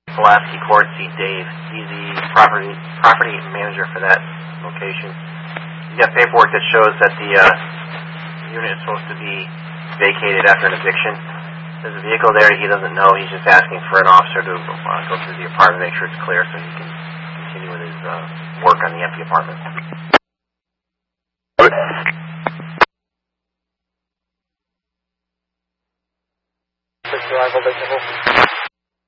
Pulaski Court, see Dave. He's the property manager for that location. You got paperwork that shows that the unit is supposed to be vacated after an eviction. There's a vehicle there he doesn't know. He's just asking for an officer to go through the apartment, make sure it's clear so he can continue with his work on the empty apartment. Arrival,